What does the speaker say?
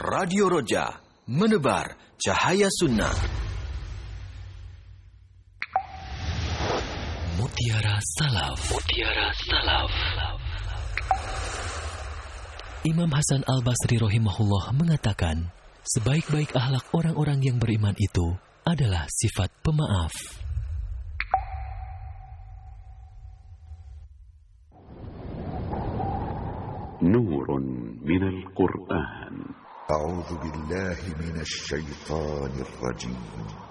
Radio Roja, menebar cahaya sunnah. Mutiara Salaf. Imam Hasan Al-Basri rahimahullah mengatakan, sebaik-baik akhlak orang-orang yang beriman itu adalah sifat pemaaf. نور من القرآن. أعوذ بالله من الشيطان الرجيم.